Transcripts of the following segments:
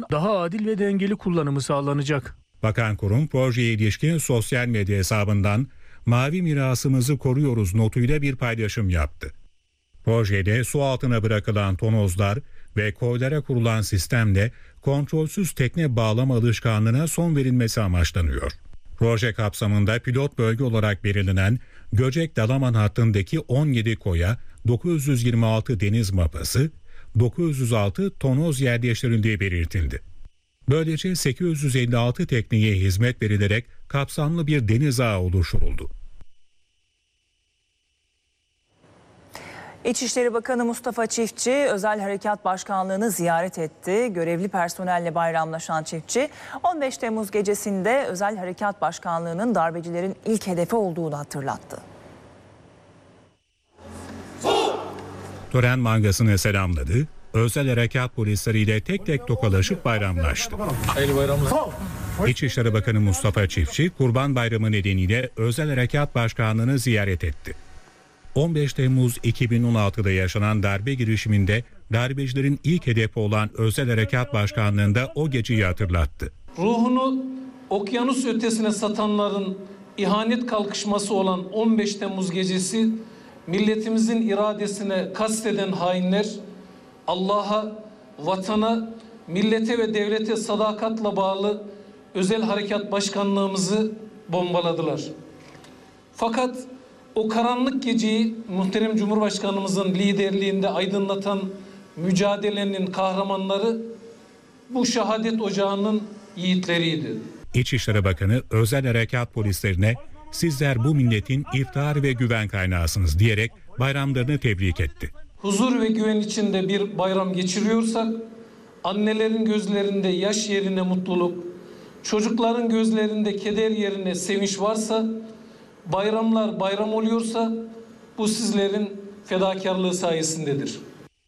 daha adil ve dengeli kullanımı sağlanacak. Bakan kurum projeye ilişkin sosyal medya hesabından "Mavi mirasımızı koruyoruz" notuyla bir paylaşım yaptı. Projede su altına bırakılan tonozlar ve koylara kurulan sistemle kontrolsüz tekne bağlama alışkanlığına son verilmesi amaçlanıyor. Proje kapsamında pilot bölge olarak belirlenen Göcek-Dalaman hattındaki 17 koya 926 deniz mapası, 906 tonoz yerleştirildiği belirtildi. Böylece 856 tekneye hizmet verilerek kapsamlı bir deniz ağı oluşturuldu. İçişleri Bakanı Mustafa Çiftçi Özel Harekat Başkanlığı'nı ziyaret etti. Görevli personelle bayramlaşan Çiftçi 15 Temmuz gecesinde Özel Harekat Başkanlığı'nın darbecilerin ilk hedefi olduğunu hatırlattı. Tören mangasını selamladı, özel harekat polisleriyle tek tek tokalaşıp bayramlaştı. İçişleri Bakanı Mustafa Çiftçi, Kurban Bayramı nedeniyle Özel Harekat Başkanlığı'nı ziyaret etti. 15 Temmuz 2016'da yaşanan darbe girişiminde darbecilerin ilk hedefi olan Özel Harekat Başkanlığı'nda o geceyi hatırlattı. Ruhunu okyanus ötesine satanların ihanet kalkışması olan 15 Temmuz gecesi, milletimizin iradesine kasteden hainler Allah'a, vatana, millete ve devlete sadakatle bağlı Özel Harekat Başkanlığımızı bombaladılar. Fakat o karanlık geceyi muhterem Cumhurbaşkanımızın liderliğinde aydınlatan mücadelenin kahramanları bu şehadet ocağının yiğitleriydi. İçişleri Bakanı Özel Harekat polislerine "Sizler bu milletin iftihar ve güven kaynağısınız" diyerek bayramlarını tebrik etti. Huzur ve güven içinde bir bayram geçiriyorsak, annelerin gözlerinde yaş yerine mutluluk, çocukların gözlerinde keder yerine sevinç varsa, bayramlar bayram oluyorsa bu sizlerin fedakarlığı sayesindedir.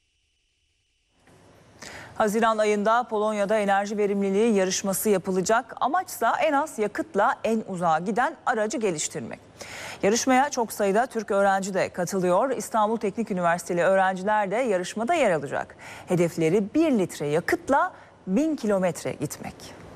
Haziran ayında Polonya'da enerji verimliliği yarışması yapılacak. Amaçsa en az yakıtla en uzağa giden aracı geliştirmek. Yarışmaya çok sayıda Türk öğrenci de katılıyor. İstanbul Teknik Üniversiteli öğrenciler de yarışmada yer alacak. Hedefleri 1 litre yakıtla 1000 kilometre gitmek.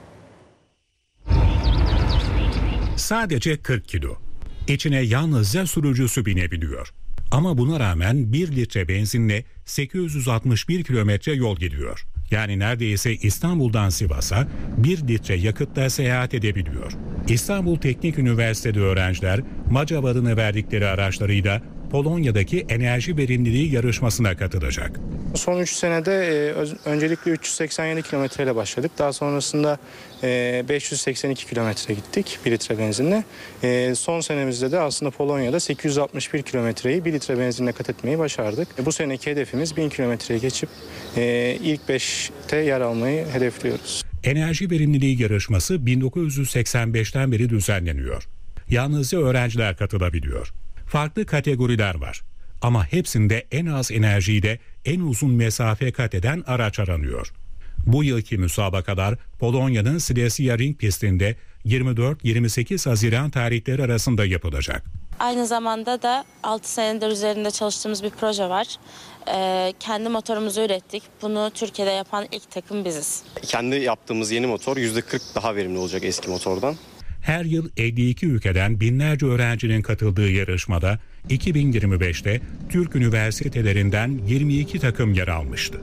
Sadece 40 kilo. İçine yalnızca sürücüsü binebiliyor. Ama buna rağmen 1 litre benzinle 861 kilometre yol gidiyor. Yani neredeyse İstanbul'dan Sivas'a 1 litre yakıtla seyahat edebiliyor. İstanbul Teknik Üniversiteli öğrenciler Macavar'ını verdikleri araçlarıyla Polonya'daki enerji verimliliği yarışmasına katılacak. Son 3 senede öncelikle 387 kilometreyle başladık. Daha sonrasında 582 kilometre gittik 1 litre benzinle. Son senemizde de aslında Polonya'da 861 kilometreyi 1 litre benzinle kat etmeyi başardık. Bu seneki hedefimiz 1000 kilometreye geçip ilk 5'te yer almayı hedefliyoruz. Enerji verimliliği yarışması 1985'ten beri düzenleniyor. Yalnızca öğrenciler katılabiliyor. Farklı kategoriler var. Ama hepsinde en az enerjiyle en uzun mesafe kat eden araç aranıyor. Bu yılki müsabakalar Polonya'nın Silesia Ring pistinde 24-28 Haziran tarihleri arasında yapılacak. Aynı zamanda da 6 senedir üzerinde çalıştığımız bir proje var. Kendi motorumuzu ürettik. Bunu Türkiye'de yapan ilk takım biziz. Kendi yaptığımız yeni motor %40 daha verimli olacak eski motordan. Her yıl 52 ülkeden binlerce öğrencinin katıldığı yarışmada 2025'te Türk üniversitelerinden 22 takım yer almıştı.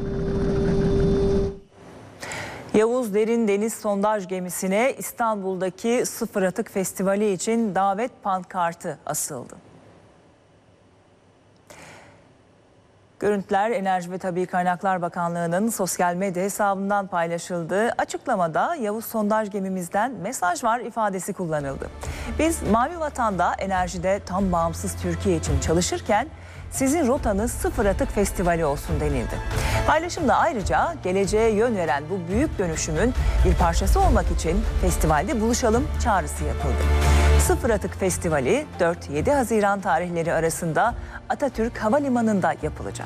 Yavuz Derin Deniz Sondaj Gemisi'ne İstanbul'daki Sıfır Atık Festivali için davet pankartı asıldı. Görüntüler Enerji ve Tabii Kaynaklar Bakanlığı'nın sosyal medya hesabından paylaşıldı. Açıklamada "Yavuz sondaj gemimizden mesaj var" ifadesi kullanıldı. Biz Mavi Vatan'da enerjide tam bağımsız Türkiye için çalışırken sizin rotanız Sıfır Atık Festivali olsun denildi. Paylaşımda ayrıca geleceğe yön veren bu büyük dönüşümün bir parçası olmak için festivalde buluşalım çağrısı yapıldı. Sıfır Atık Festivali 4-7 Haziran tarihleri arasında Atatürk Havalimanı'nda yapılacak.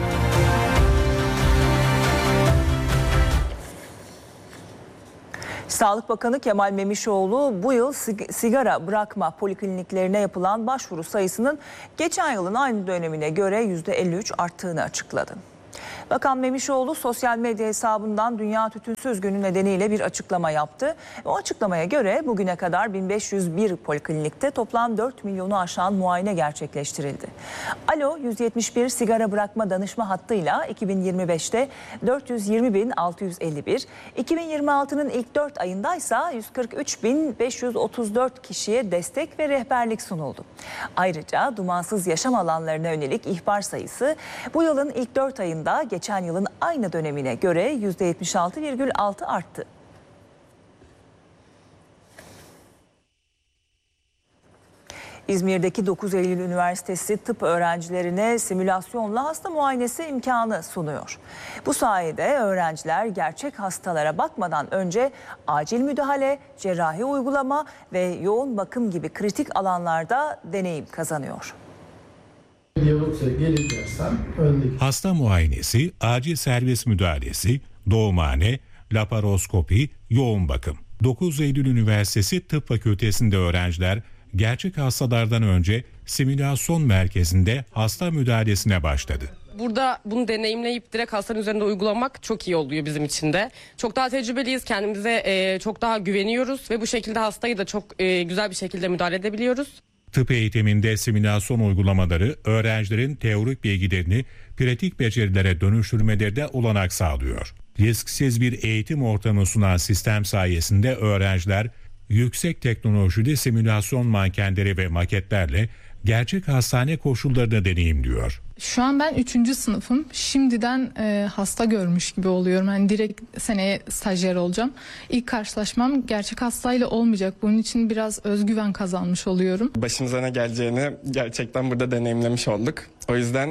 Sağlık Bakanı Kemal Memişoğlu bu yıl sigara bırakma polikliniklerine yapılan başvuru sayısının geçen yılın aynı dönemine göre %53 arttığını açıkladı. Bakan Memişoğlu sosyal medya hesabından Dünya Tütünsüz Günü nedeniyle bir açıklama yaptı. O açıklamaya göre bugüne kadar 1501 poliklinikte toplam 4 milyonu aşan muayene gerçekleştirildi. Alo 171 sigara bırakma danışma hattıyla 2025'te 420.651, 2026'nın ilk 4 ayında ise 143.534 kişiye destek ve rehberlik sunuldu. Ayrıca dumansız yaşam alanlarına yönelik ihbar sayısı bu yılın ilk 4 ayında geçen yılın aynı dönemine göre %76,6 arttı. İzmir'deki 9 Eylül Üniversitesi tıp öğrencilerine simülasyonla hasta muayenesi imkanı sunuyor. Bu sayede öğrenciler gerçek hastalara bakmadan önce acil müdahale, cerrahi uygulama ve yoğun bakım gibi kritik alanlarda deneyim kazanıyor. Hasta muayenesi, acil servis müdahalesi, doğumhane, laparoskopi, yoğun bakım. 9 Eylül Üniversitesi Tıp Fakültesi'nde öğrenciler gerçek hastalardan önce simülasyon merkezinde hasta müdahalesine başladı. Burada bunu deneyimleyip direkt hastanın üzerinde uygulamak çok iyi oluyor bizim için de. Çok daha tecrübeliyiz, kendimize çok daha güveniyoruz ve bu şekilde hastayı da çok güzel bir şekilde müdahale edebiliyoruz. Tıp eğitiminde simülasyon uygulamaları öğrencilerin teorik bilgilerini pratik becerilere dönüştürmelerine olanak sağlıyor. Risksiz bir eğitim ortamı sunan sistem sayesinde öğrenciler yüksek teknolojili simülasyon mankenleri ve maketlerle gerçek hastane koşullarını deneyimliyor. Şu an ben 3. sınıfım. Şimdiden hasta görmüş gibi oluyorum. Yani direkt seneye stajyer olacağım. İlk karşılaşmam gerçek hastayla olmayacak. Bunun için biraz özgüven kazanmış oluyorum. Başımıza ne geleceğini gerçekten burada deneyimlemiş olduk. O yüzden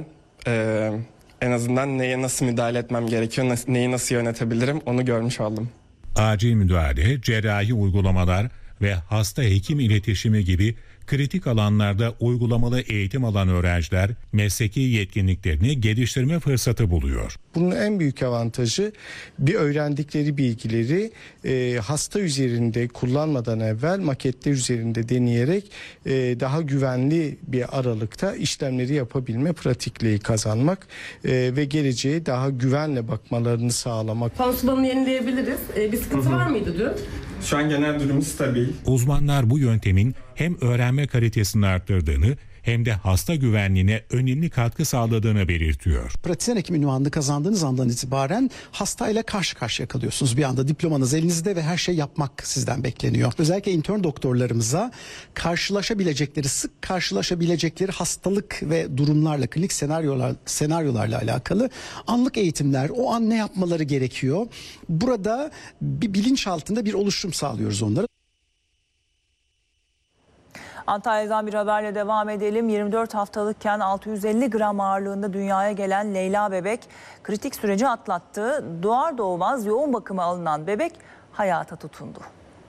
en azından neye nasıl müdahale etmem gerekiyor, neyi nasıl yönetebilirim onu görmüş oldum. Acil müdahale, cerrahi uygulamalar ve hasta hekim iletişimi gibi kritik alanlarda uygulamalı eğitim alan öğrenciler mesleki yetkinliklerini geliştirme fırsatı buluyor. Bunun en büyük avantajı bir öğrendikleri bilgileri hasta üzerinde kullanmadan evvel maketler üzerinde deneyerek daha güvenli bir aralıkta işlemleri yapabilme pratikliği kazanmak ve geleceğe daha güvenle bakmalarını sağlamak. Pansumanını yenileyebiliriz. Bir sıkıntı var mıydı dün? Şu an genel durum stabil. Uzmanlar bu yöntemin hem öğrenme kalitesini arttırdığını hem de hasta güvenliğine önemli katkı sağladığını belirtiyor. Pratisyen hekim ünvanını kazandığınız andan itibaren hastayla karşı karşıya kalıyorsunuz. Bir anda diplomanız elinizde ve her şey yapmak sizden bekleniyor. Özellikle intern doktorlarımıza sık karşılaşabilecekleri hastalık ve durumlarla, klinik senaryolarla alakalı anlık eğitimler, o an ne yapmaları gerekiyor? Burada bir bilinç altında bir oluşum sağlıyoruz onlara. Antalya'dan bir haberle devam edelim. 24 haftalıkken 650 gram ağırlığında dünyaya gelen Leyla bebek kritik süreci atlattı. Doğar doğmaz yoğun bakıma alınan bebek hayata tutundu.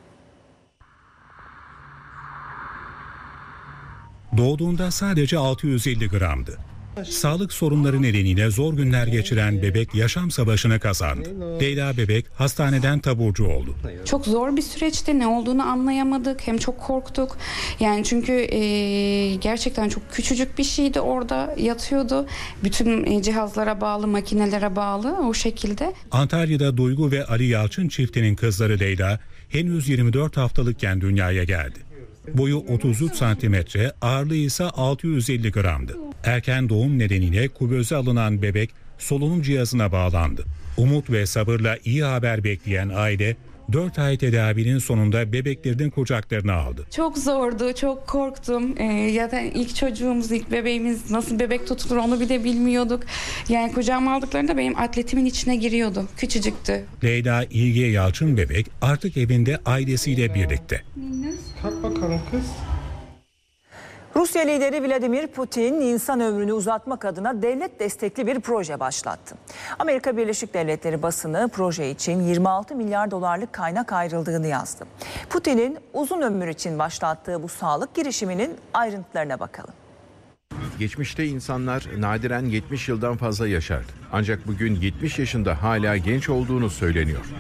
Doğduğunda sadece 650 gramdı. Sağlık sorunları nedeniyle zor günler geçiren bebek yaşam savaşını kazandı. Leyla bebek hastaneden taburcu oldu. Çok zor bir süreçti. Ne olduğunu anlayamadık. Hem çok korktuk. Yani çünkü gerçekten çok küçücük bir şeydi, orada yatıyordu. Bütün cihazlara bağlı, makinelere bağlı o şekilde. Antalya'da Duygu ve Ali Yalçın çiftinin kızları Leyla henüz 24 haftalıkken dünyaya geldi. Boyu 33 santimetre, ağırlığı ise 650 gramdı. Erken doğum nedeniyle kuvöze alınan bebek solunum cihazına bağlandı. Umut ve sabırla iyi haber bekleyen aile 4 ay tedavinin sonunda bebeklerini kucaklarına aldı. Çok zordu, çok korktum. Zaten ilk çocuğumuz, ilk bebeğimiz nasıl bebek tutulur onu bile bilmiyorduk. Yani kucağıma aldıklarında benim atletimin içine giriyordu. Küçücüktü. Leyla İlge Yalçın bebek artık evinde ailesiyle birlikte. Kalk bakalım kız. Rusya lideri Vladimir Putin insan ömrünü uzatmak adına devlet destekli bir proje başlattı. Amerika Birleşik Devletleri basını proje için 26 milyar dolarlık kaynak ayrıldığını yazdı. Putin'in uzun ömür için başlattığı bu sağlık girişiminin ayrıntılarına bakalım. Geçmişte insanlar nadiren 70 yıldan fazla yaşardı. Ancak bugün 70 yaşında hala genç olduğunu söyleniyor.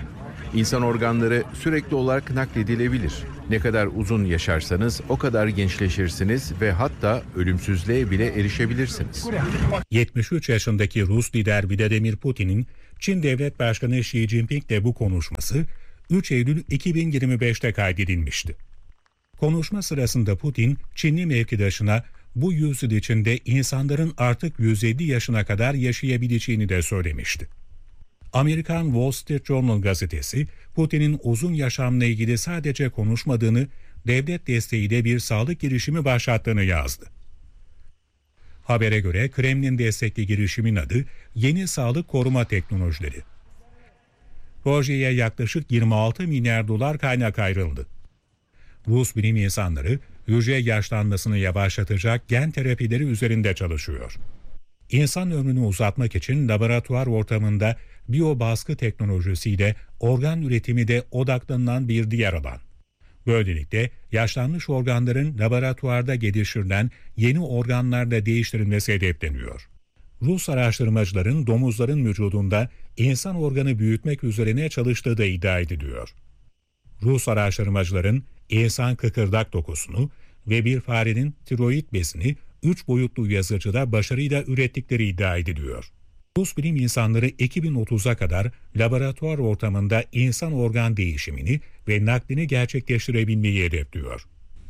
İnsan organları sürekli olarak nakledilebilir. Ne kadar uzun yaşarsanız o kadar gençleşirsiniz ve hatta ölümsüzlüğe bile erişebilirsiniz. 73 yaşındaki Rus lider Vladimir Putin'in Çin Devlet Başkanı Xi Jinping'le bu konuşması 3 Eylül 2025'te kaydedilmişti. Konuşma sırasında Putin, Çinli mevkidaşına bu yüzyıl içinde insanların artık 150 yaşına kadar yaşayabileceğini de söylemişti. Amerikan Wall Street Journal gazetesi, Putin'in uzun yaşamla ilgili sadece konuşmadığını, devlet desteğiyle bir sağlık girişimi başlattığını yazdı. Habere göre Kremlin destekli girişimin adı Yeni Sağlık Koruma Teknolojileri. Projeye yaklaşık 26 milyar dolar kaynak ayrıldı. Rus bilim insanları hücre yaşlanmasını yavaşlatacak gen terapileri üzerinde çalışıyor. İnsan ömrünü uzatmak için laboratuvar ortamında biyobaskı teknolojisiyle organ üretimi de odaklanılan bir diğer alan. Böylelikle yaşlanmış organların laboratuvarda geliştirilen yeni organlarla değiştirilmesi hedefleniyor. Rus araştırmacıların domuzların vücudunda insan organı büyütmek üzerine çalıştığı da iddia ediliyor. Rus araştırmacıların insan kıkırdak dokusunu ve bir farenin tiroid bezini 3 boyutlu yazıcıda başarıyla ürettikleri iddia ediliyor. Rus bilim insanları 2030'a kadar laboratuvar ortamında insan organ değişimini ve naklini gerçekleştirebilmeyi hedefliyor.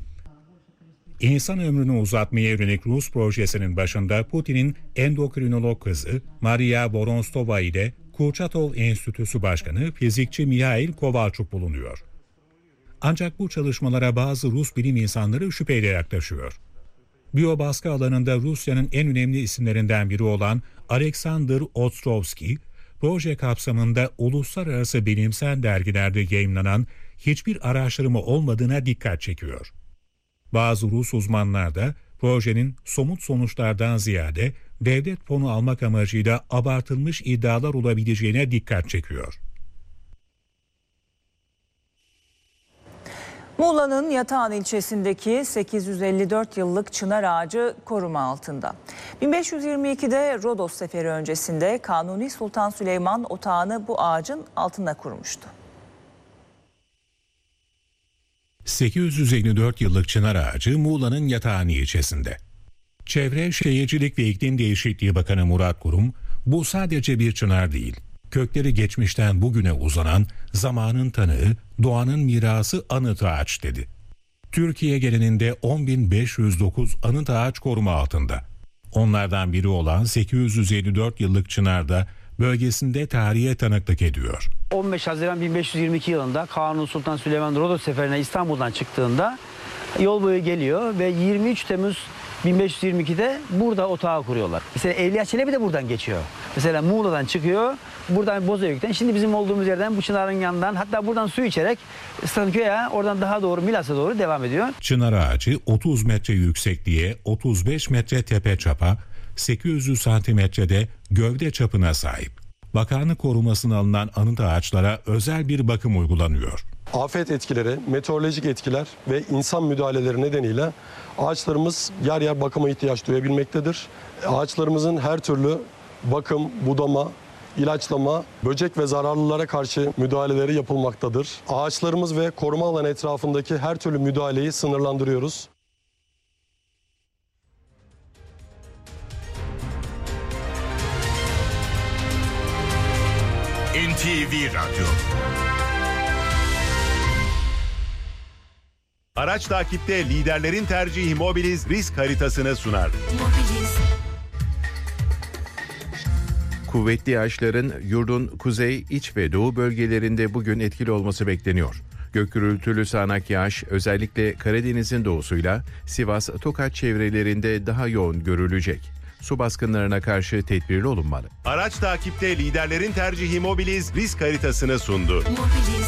İnsan ömrünü uzatmaya yönelik Rus projesinin başında Putin'in endokrinolog kızı Maria Vorontsova ile Kurchatov Enstitüsü Başkanı fizikçi Mihail Kovalchuk bulunuyor. Ancak bu çalışmalara bazı Rus bilim insanları şüpheyle yaklaşıyor. Biyobaskı alanında Rusya'nın en önemli isimlerinden biri olan Alexander Ostrovsky, proje kapsamında uluslararası bilimsel dergilerde yayımlanan hiçbir araştırma olmadığına dikkat çekiyor. Bazı Rus uzmanlar da projenin somut sonuçlardan ziyade devlet fonu almak amacıyla abartılmış iddialar olabileceğine dikkat çekiyor. Muğla'nın Yatağan ilçesindeki 854 yıllık çınar ağacı koruma altında. 1522'de Rodos Seferi öncesinde Kanuni Sultan Süleyman otağını bu ağacın altına kurmuştu. 854 yıllık çınar ağacı Muğla'nın Yatağan ilçesinde. Çevre, Şehircilik ve İklim Değişikliği Bakanı Murat Kurum, bu sadece bir çınar değil, kökleri geçmişten bugüne uzanan zamanın tanığı, doğanın mirası anıt ağaç dedi. Türkiye genelinde 10.509 anıt ağaç koruma altında. Onlardan biri olan 854 yıllık çınar da bölgesinde tarihe tanıklık ediyor. 15 Haziran 1522 yılında Kanuni Sultan Süleyman Rodos Seferi'ne İstanbul'dan çıktığında yol boyu geliyor ve 23 Temmuz 1522'de burada otağı kuruyorlar. Mesela Evliya Çelebi de buradan geçiyor. Mesela Muğla'dan çıkıyor, buradan Bozüyük'ten, şimdi bizim olduğumuz yerden bu çınarın yanından, hatta buradan su içerek Stanköy'e, oradan daha doğru Milas'a doğru devam ediyor. Çınar ağacı 30 metre yüksekliğe, 35 metre tepe çapa, 800 santimetrede gövde çapına sahip. Bakanlık korumasına alınan anıt ağaçlara özel bir bakım uygulanıyor. Afet etkileri, meteorolojik etkiler ve insan müdahaleleri nedeniyle ağaçlarımız yer yer bakıma ihtiyaç duyabilmektedir. Ağaçlarımızın her türlü bakım, budama, ilaçlama, böcek ve zararlılara karşı müdahaleleri yapılmaktadır. Ağaçlarımız ve koruma alanı etrafındaki her türlü müdahaleyi sınırlandırıyoruz. NTV Radyo. Araç takipte liderlerin tercihi Mobiliz risk haritasını sunar. Kuvvetli yağışların yurdun kuzey, iç ve doğu bölgelerinde bugün etkili olması bekleniyor. Gök gürültülü sağanak yağış özellikle Karadeniz'in doğusuyla Sivas, Tokat çevrelerinde daha yoğun görülecek. Su baskınlarına karşı tedbirli olunmalı. Araç takipte liderlerin tercihi Mobiliz risk haritasını sundu. Mobiliz.